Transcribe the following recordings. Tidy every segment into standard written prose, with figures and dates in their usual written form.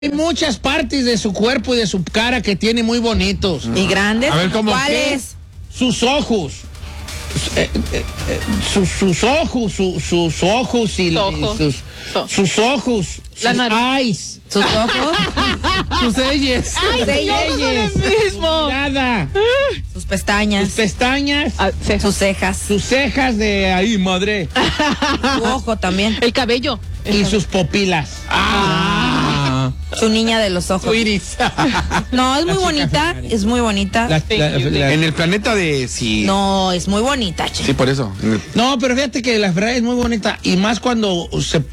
Hay muchas partes de su cuerpo y de su cara que tiene muy bonitos. ¿Y grandes? A ver, ¿cómo? ¿Cuáles? Sus ojos. Sus ojos, sus ojos y sus ojos, La sus nariz. eyes, ¿Sus ojos? sus eyes, ¡Ay, Dios, son el mismo! nada, Sus pestañas. sus pestañas, Sus cejas. sus cejas de ahí, madre, Su ojo también. El cabello. y sus pupilas. Su niña de los ojos. Su iris. No, es muy La chica bonita. Ferrari. Es muy bonita. En el planeta de... Sí, No, es muy bonita, che. sí, por eso. No, pero fíjate que la Ferrari es muy bonita y más cuando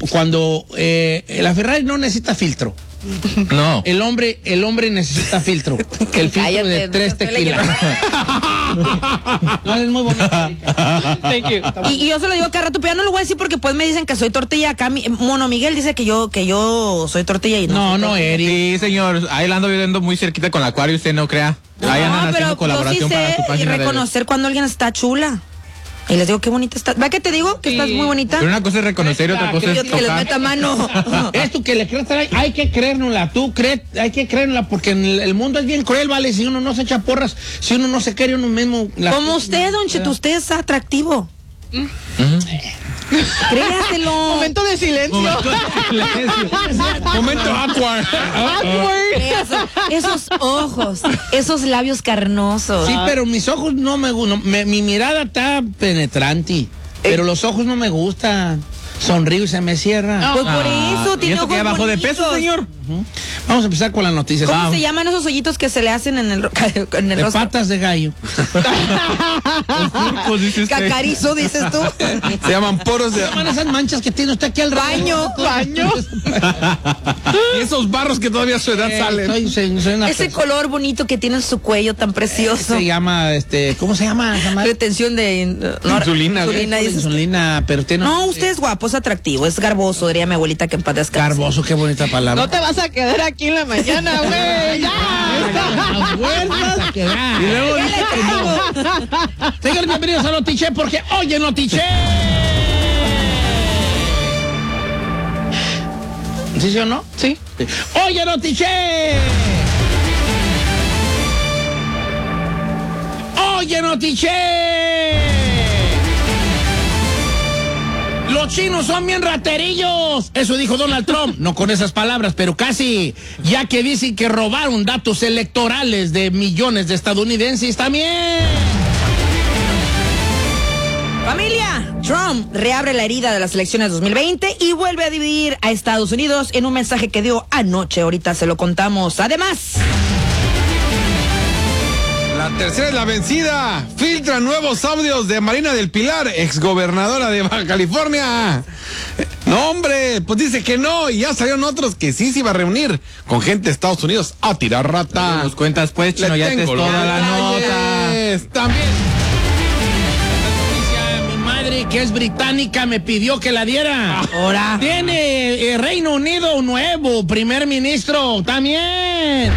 la Ferrari no necesita filtro. No. El hombre necesita filtro. El filtro Cállate, de 3 estoy tequilas. No, es muy bonita. Thank you. Y yo se lo digo cada rato, pero ya no lo voy a decir porque pues me dicen que soy tortilla. Acá Mono Miguel dice que yo soy tortilla y no. No, Eric. Sí, señor. Ahí la ando viviendo muy cerquita con la Acuario, usted no crea. Ahí andan No, pero haciendo yo sí colaboración para su sé página de... reconocer cuando alguien está chula. Y les digo, qué bonita está. ¿Va que te digo? Que Sí. estás muy bonita. Pero una cosa es reconocer y otra cosa Yo es que les meta tocar. mano. Esto que le crees, hay que creérnosla. Hay que creérnosla porque el mundo es bien cruel, ¿vale? Si uno no se echa porras, si uno no se quiere uno mismo. Como usted, don Cheto, usted es atractivo. Créaselo. Momento de silencio. Momento awkward. Esos ojos, esos labios carnosos. Sí, pero mis ojos no me gustan. Mi mirada está penetrante, pero los ojos no me gustan. Sonrío y se me cierra. Pues por eso ¿Y tiene eso ojos que ya bajó de bonitos. peso, señor? Vamos a empezar con las noticias. ¿Cómo se llaman esos hoyitos que se le hacen en el, en el De rostro? patas de gallo. Surcos, dice usted. Cacarizo, dices tú. Se llaman poros de... Llaman esas manchas que tiene usted aquí al Baño. Y esos barros que todavía a su edad salen. Soy una Ese persona- color bonito que tiene en su cuello tan precioso. se llama, ¿cómo se llama? Retención de Insulina, güey. insulina, dices. Insulina, pero tiene... No, usted es guapo, es atrativo, es garboso, diría mi abuelita que en paz descanse. Garboso, qué bonita palabra. No te vas a quedar aquí en la mañana, güey. ¡Ya! Y luego ¿Qué le traigo? señores, bienvenidos a Notiche, porque oye Notiche. ¿Sí o no? Sí. Oye Notiche. Oye Notiche. Los chinos son bien raterillos. Eso dijo Donald Trump. No con esas palabras, pero casi. Ya que dicen que robaron datos electorales de millones de estadounidenses también. Familia, Trump reabre la herida de las elecciones 2020 y vuelve a dividir a Estados Unidos en un mensaje que dio anoche. Ahorita se lo contamos. Además, La tercera es la vencida. Filtra nuevos audios de Marina del Pilar, exgobernadora de Baja California. No, hombre, pues dice que no. Y ya salieron otros que sí se iba a reunir con gente de Estados Unidos a tirar rata. Nos cuentas pues, Chino, Le ya te es tengo toda los la nota. detalles. También. Mi madre, que es británica, me pidió que la diera. ahora. Tiene Reino Unido un nuevo primer ministro también.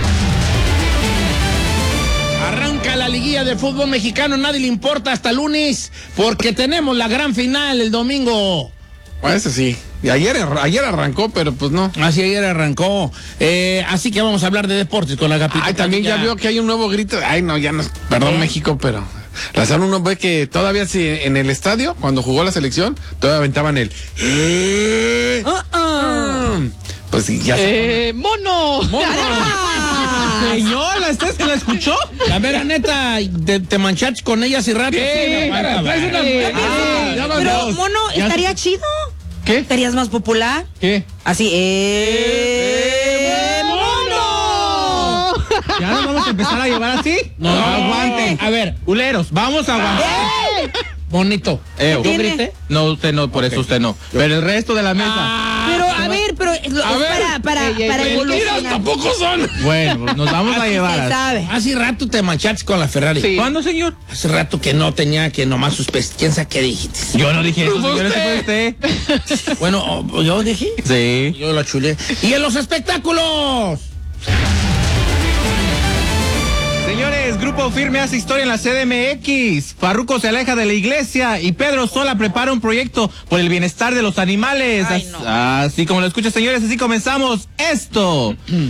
Arranca la liguilla de fútbol mexicano, nadie le importa hasta el lunes, porque tenemos la gran final el domingo. Bueno, eso sí. Y ayer arrancó, pero pues no. Así ayer arrancó. Así que vamos a hablar de deportes con la capitana. Ay, también ya vio que hay un nuevo grito. Ay, no, ya no. Perdón, México, pero. Lanzaron uno, ve que todavía sí, en el estadio, cuando jugó la selección, todavía aventaban el. Pues sí, ya se. ¡Mono! Señora, ¿usted se la escuchó? A ver, neta, te manchaste con ella hace rato. ¿Qué? Sí, aguanta, Traes una- va. ya van Pero, dos. mono, Ya estaría chido. ¿Qué? ¿Estarías más popular? ¿Qué? Así, mono. ¿Ya nos vamos a empezar a llevar así? No, aguanten. A ver, Culeros, vamos a aguantar. bonito. ¿Yo tiene? grité? No, usted no, por eso usted no. Pero el resto de la mesa. Pero, a ver, pero es para Mentiras evolucionar. tampoco son. Bueno, nos vamos a llevar. Usted sabe. Hace rato te manchaste con la Ferrari. Sí. ¿Cuándo, señor? Hace rato que no tenía, que nomás sus ¿quién sabe qué dijiste? Yo no dije eso, señor, ese fue usted. Bueno, yo dije. Sí. Yo la chulé. ¡Y en los espectáculos! Se Señores, Grupo Firme hace historia en la CDMX. Farruko se aleja de la iglesia y Pedro Sola prepara un proyecto por el bienestar de los animales. Ay, no. Así como lo escuchan, señores, así comenzamos esto.